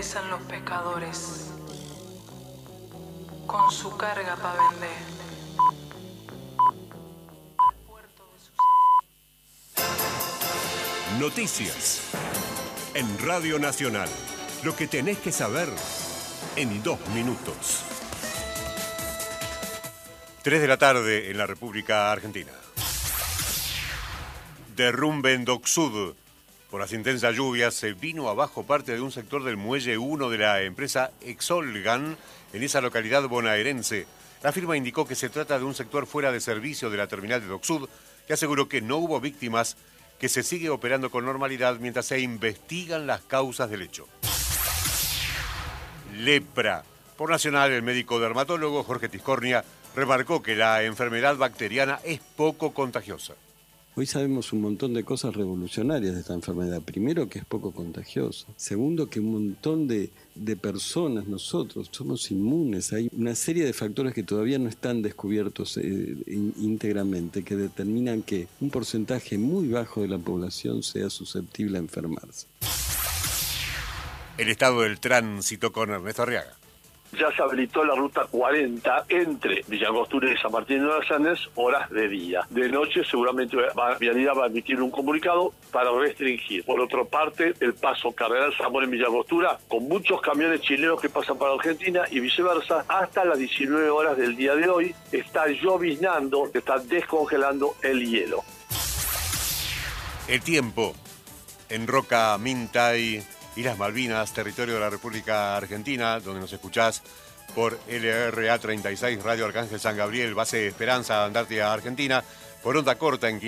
regresan los pescadores con su carga para vender. Al puerto de sus amores. Noticias en Radio Nacional. Lo que tenés que saber en 2 minutos. 3 de la tarde en la República Argentina. Derrumbe en Dock Sud. Por las intensas lluvias se vino abajo parte de un sector del muelle 1 de la empresa Exolgan en esa localidad bonaerense. La firma indicó que se trata de un sector fuera de servicio de la terminal de Dock Sud, que aseguró que no hubo víctimas, que se sigue operando con normalidad mientras se investigan las causas del hecho. Lepra. Por Nacional, el médico dermatólogo Jorge Tiscornia remarcó que la enfermedad bacteriana es poco contagiosa. Hoy sabemos un montón de cosas revolucionarias de esta enfermedad. Primero, que es poco contagiosa. Segundo, que un montón de personas, nosotros, somos inmunes. Hay una serie de factores que todavía no están descubiertos íntegramente, que determinan que un porcentaje muy bajo de la población sea susceptible a enfermarse. El estado del tránsito con Ernesto Arriaga. Ya se habilitó la ruta 40 entre Villa Angostura y San Martín de los Andes, horas de día. De noche seguramente Vialidad va a emitir un comunicado para restringir. Por otra parte, el paso Cardenal Zamora en Villa Angostura, con muchos camiones chilenos que pasan para Argentina y viceversa, hasta las 19 horas del día de hoy, está lloviznando, está descongelando el hielo. El tiempo en Roca, Mintay, Islas Malvinas, territorio de la República Argentina, donde nos escuchás por LRA 36, Radio Arcángel San Gabriel, base Esperanza, Antártida, Argentina, por onda corta en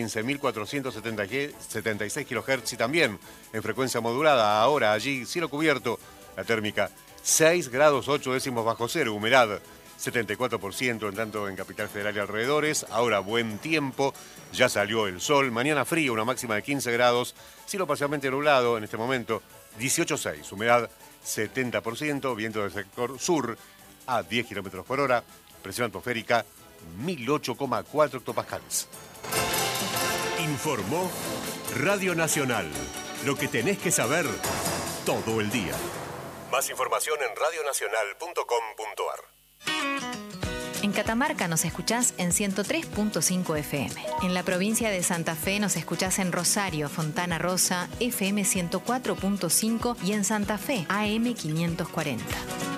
15.476 kHz y también en frecuencia modulada. Ahora allí, cielo cubierto, la térmica 6 grados 8 décimos bajo cero, humedad 74%, en tanto en Capital Federal y alrededores. Ahora buen tiempo, ya salió el sol, mañana frío, una máxima de 15 grados, cielo parcialmente nublado en este momento, 18.6, humedad 70%, viento del sector sur a 10 km por hora, presión atmosférica 1008,4 hectopascales. Informó Radio Nacional. Lo que tenés que saber todo el día. Más información en radionacional.com.ar. En Catamarca nos escuchás en 103.5 FM. En la provincia de Santa Fe nos escuchás en Rosario, Fontana Rosa, FM 104.5 y en Santa Fe, AM 540.